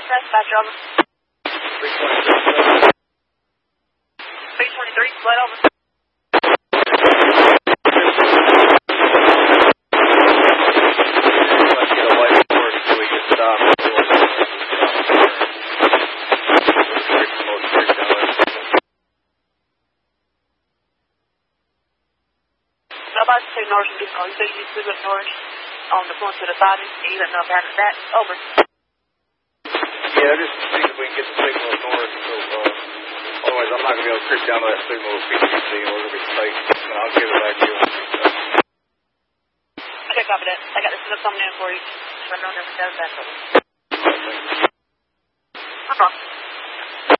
Dispatch, over. 323, split over. Let's get a light report so we can stop. About to take north and get on. You say you need to go north on the point to the side. You let know about that. Over. Yeah, just see if we can get the signal north. So, otherwise, I'm not going to be able to creep down to that signal with PTC and we're going to be tight. I'll give it back to you. Okay, copy that. I got the signal coming in for you. I know that does that. All right, thanks. No problem.